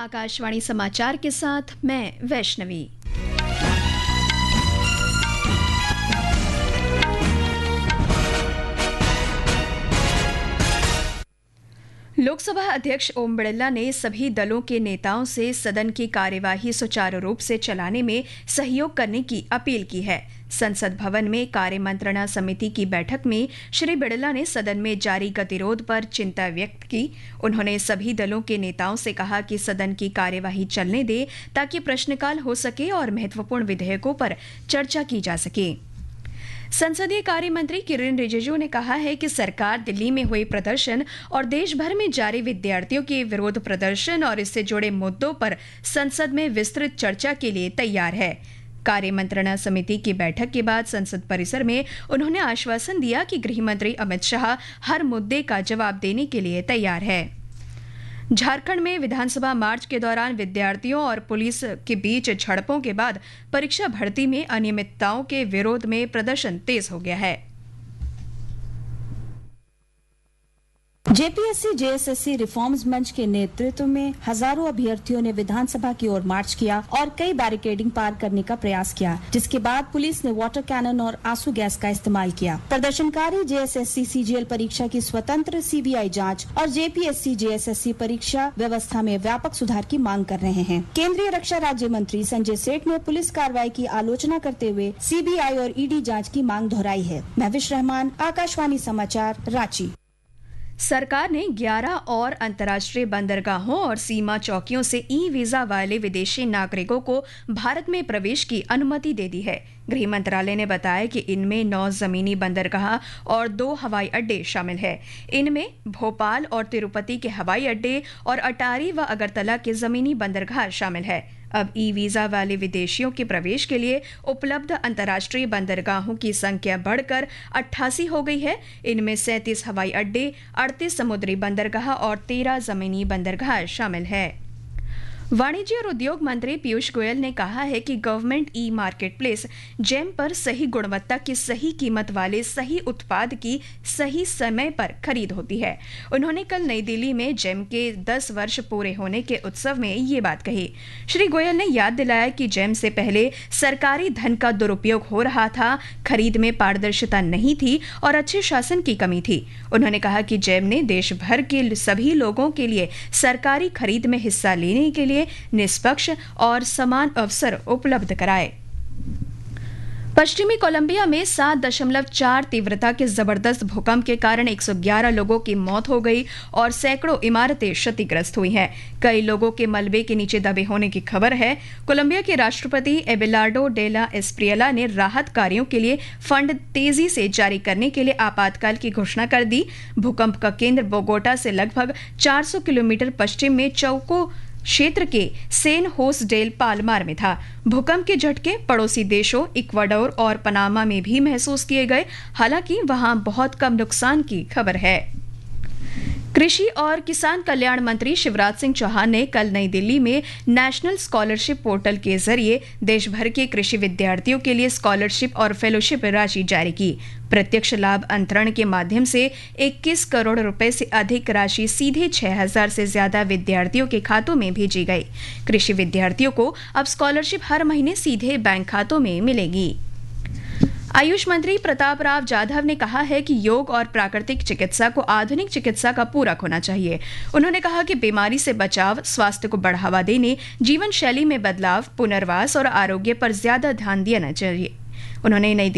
आकाशवाणी समाचार के साथ मैं वैष्णवी। लोकसभा अध्यक्ष ओम बिरला ने सभी दलों के नेताओं से सदन की कार्यवाही सुचारू रूप से चलाने में सहयोग करने की अपील की है। संसद भवन में कार्य मंत्रणा समिति की बैठक में श्री बिरला ने सदन में जारी गतिरोध पर चिंता व्यक्त की। उन्होंने सभी दलों के नेताओं से कहा कि सदन की कार्यवाही चलने दे ताकि प्रश्नकाल हो सके और महत्वपूर्ण विधेयकों पर चर्चा की जा सके। संसदीय कार्य मंत्री किरेन रिजिजू ने कहा है कि सरकार दिल्ली में हुए प्रदर्शन और देश भर में जारी विद्यार्थियों के विरोध प्रदर्शन और इससे जुड़े मुद्दों पर संसद में विस्तृत चर्चा के लिए तैयार है। कार्य मंत्रणा समिति की बैठक के बाद संसद परिसर में उन्होंने आश्वासन दिया कि गृह मंत्री अमित शाह हर मुद्दे का जवाब देने के लिए तैयार है। झारखंड में विधानसभा मार्च के दौरान विद्यार्थियों और पुलिस के बीच झड़पों के बाद परीक्षा भर्ती में अनियमितताओं के विरोध में प्रदर्शन तेज हो गया है। जेपीएससी जेएसएससी रिफॉर्म्स मंच के नेतृत्व में हजारों अभ्यर्थियों ने विधानसभा की ओर मार्च किया और कई बैरिकेडिंग पार करने का प्रयास किया, जिसके बाद पुलिस ने वाटर कैनन और आंसू गैस का इस्तेमाल किया। प्रदर्शनकारी जेएसएससी सीजीएल परीक्षा की स्वतंत्र सीबीआई जांच और जेपीएससी जेएसएससी परीक्षा व्यवस्था में व्यापक सुधार की मांग कर रहे हैं। केंद्रीय रक्षा राज्य मंत्री संजय सेठ ने पुलिस कार्रवाई की आलोचना करते हुए सीबीआई और ईडी जाँच की मांग दोहराई है। महविश रहमान, आकाशवाणी समाचार, रांची। सरकार ने 11 और अंतर्राष्ट्रीय बंदरगाहों और सीमा चौकियों से ई वीजा वाले विदेशी नागरिकों को भारत में प्रवेश की अनुमति दे दी है। गृह मंत्रालय ने बताया कि इनमें 9 जमीनी बंदरगाह और 2 हवाई अड्डे शामिल हैं। इनमें भोपाल और तिरुपति के हवाई अड्डे और अटारी व अगरतला के जमीनी बंदरगाह शामिल है। अब ई वीजा वाले विदेशियों के प्रवेश के लिए उपलब्ध अंतर्राष्ट्रीय बंदरगाहों की संख्या बढ़कर 88 हो गई है। इनमें 37 हवाई अड्डे, 38 समुद्री बंदरगाह और 13 जमीनी बंदरगाह शामिल है। वाणिज्य और उद्योग मंत्री पीयूष गोयल ने कहा है कि government e market place GeM पर सही गुणवत्ता की सही कीमत वाले सही उत्पाद की सही समय पर खरीद होती है। उन्होंने कल नई दिल्ली में जेम के 10 वर्ष पूरे होने के उत्सव में ये बात कही। श्री गोयल ने याद दिलाया कि जेम से पहले सरकारी धन का दुरुपयोग हो रहा था, खरीद में पारदर्शिता नहीं थी और अच्छे शासन की कमी थी। उन्होंने कहा कि जेम ने देश भर के सभी लोगों के लिए सरकारी खरीद में हिस्सा लेने के लिए निष्पक्ष और समान अवसर उपलब्ध कराए। पश्चिमी कोलंबिया में 7.4 तीव्रता के जबरदस्त भूकंप के कारण 111 लोगों की मौत हो गई और सैकड़ों इमारतें क्षतिग्रस्त हुई हैं। कई लोगों के मलबे के नीचे दबे होने की खबर है। कोलंबिया के राष्ट्रपति एबेलार्डो डेला एस्प्रियला ने राहत कार्यों के लिए फंड तेजी से जारी करने के लिए आपातकाल की घोषणा कर दी। भूकंप का केंद्र बोगोटा से लगभग 400 किलोमीटर पश्चिम में चौको क्षेत्र के सेन होस डेल पालमार में था। भूकंप के झटके पड़ोसी देशों इक्वाडोर और पनामा में भी महसूस किए गए, हालांकि वहां बहुत कम नुकसान की खबर है। कृषि और किसान कल्याण मंत्री शिवराज सिंह चौहान ने कल नई दिल्ली में नेशनल स्कॉलरशिप पोर्टल के जरिए देश भर के कृषि विद्यार्थियों के लिए स्कॉलरशिप और फेलोशिप राशि जारी की। प्रत्यक्ष लाभ अंतरण के माध्यम से 21 करोड़ रुपए से अधिक राशि सीधे 6000 से ज्यादा विद्यार्थियों के खातों में भेजी गई। कृषि विद्यार्थियों को अब स्कॉलरशिप हर महीने सीधे बैंक खातों में मिलेगी। आयुष मंत्री प्रताप राव जाधव ने कहा है कि योग और प्राकृतिक चिकित्सा को आधुनिक चिकित्सा का पूरक होना चाहिए। उन्होंने कहा कि बीमारी से बचाव, स्वास्थ्य को बढ़ावा देने, जीवन शैली में बदलाव, पुनर्वास और आरोग्य पर ज्यादा ध्यान देना चाहिए। उन्होंने नई